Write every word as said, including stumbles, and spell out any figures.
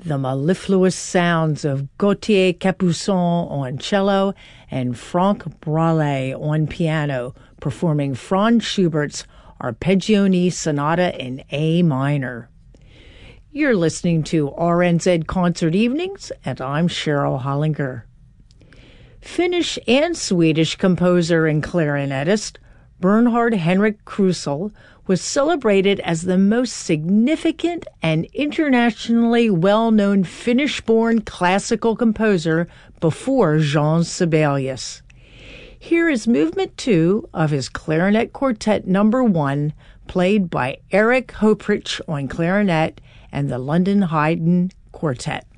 the mellifluous sounds of Gauthier Capuçon on cello and Franck Bralet on piano, performing Franz Schubert's Arpeggione Sonata in A minor. You're listening to R N Z Concert Evenings, and I'm Cheryl Hollinger. Finnish and Swedish composer and clarinetist Bernhard Henrik Krusel was celebrated as the most significant and internationally well-known Finnish-born classical composer before Jean Sibelius. Here is movement two of his clarinet quartet number one, played by Eric Hoprich on clarinet and the London Haydn Quartet.